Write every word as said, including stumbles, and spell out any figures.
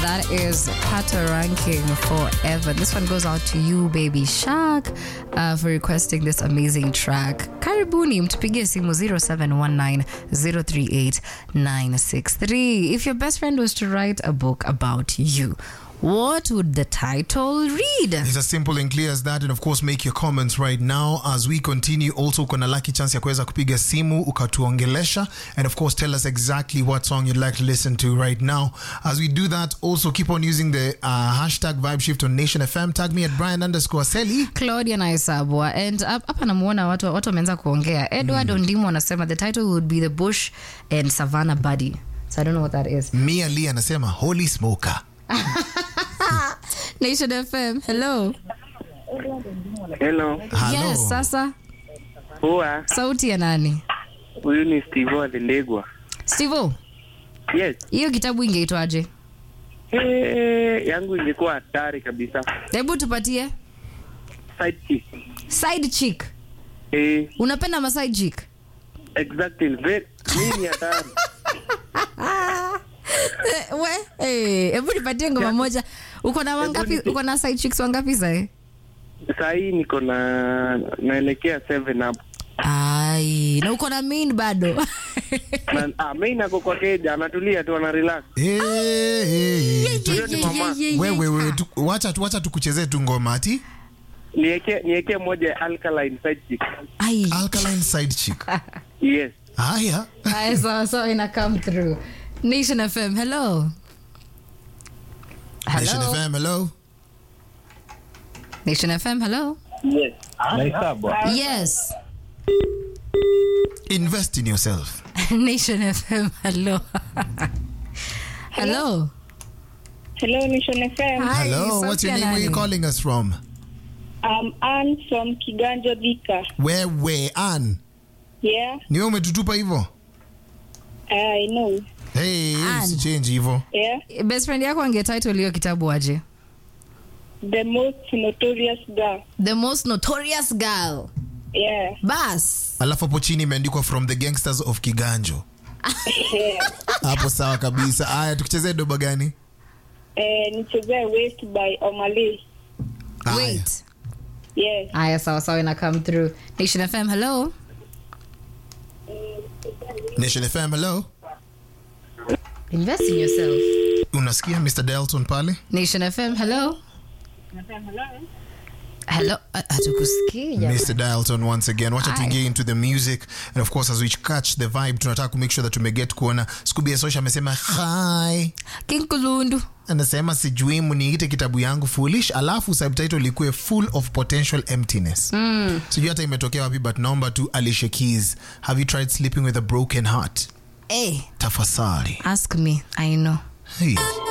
That is Pata Ranking Forever. This one goes out to you, Baby Shark, uh, for requesting this amazing track. Karibuni, mtupigie simu zero seven one nine zero three eight nine six three. If your best friend was to write a book about you, what would the title read? It's as simple and clear as that. And of course, make your comments right now as we continue. Also, kuna lucky chance ya kuweza kupiga simu ukatuongelesha. And of course, tell us exactly what song you'd like to listen to right now. As we do that, also keep on using the uh, hashtag Vibe Shift on Nation F M. Tag me at Brian underscore Seli. Claudia Naisabwa. And hapa namuona watu watu wameanza kuongea. Edward mm. Ondimo anasema the title would be The Bush and Savannah Buddy. So I don't know what that is. Mia Lee anasema Holy Smoker. Nation F M, hello. Hello. Hello. Yes, sasa. Poa. Sauti ya nani? Huyu ni Steve Adendegwa. Steve. Yes. Hiyo kitabu ingeitwaje? Eh, yangu ingekuwa hatari kabisa. Hebu tupatie. Side chick. Side chick. Eh, Unapenda ma side chick? exactly. Very mimi hatari. Eh, we, eh, hebu nipatie ngoma moja. Uko na wangapi? Uko na side chicks wangapi sasa? Sasa hii niko na naelekea seven up. Ai, na uko na main bado. Na ah, mimi nako kwa keja anatulia tu ana relax. Eh, eh. mama. Wewe wewe tu- wacha tu wacha tukuchezee tu ngoma ati Niweke niweke moja ya alkaline side chick. Ai. Alkaline Side Chick. Yes. Haya. Ai, so so ina come through. Nation F M, hello. Hello. Nation F M, hello. Nation F M, hello. Yes. Naisabwa. Yes. Invest in yourself. Nation F M, hello. Hello. Hello, Nation F M. Hi, Hello, what's your sauti ya name? Where are you nani? calling us from? I'm Anne from Kiganjo Thika. Where where Ann? Yeah, Ni wewe umetutupa hivyo? I know. Hey, Ann. usichange hivyo. Yeah, Best friend yako ange title hiyo kitabu aje? the most notorious girl. The most notorious girl. Yeah, Bas. Alafu hapo chini imeandikwa from the gangsters of Kiganjo. yeah. Hapo sawa kabisa. Haya, tukichezea doba gani? Eh, nichezee Waste by Omali. Haya. Wait. Yes. Aya, sawa sawa ina come through. Nation F M, hello. Nation F M, hello. Invest in yourself. Unasikia Mister Delton pale? Nation F M, hello. Hello. Uh, hatukusikii jamani. Mister Dalton once again. Watch Aye. to get into the music, and of course as we catch the vibe tunataka ku make sure that we get kuona Scooby Social amesema hi. King Kulundu. Anasema sijui muniite kitabu yangu foolish, alafu subtitle ilikuwa full of potential emptiness. Mm. Sijui hata imetokea wapi, but naomba tu Alicia Keys, have you tried sleeping with a broken heart? Eh, Tafasari. ask me. I know. Hey.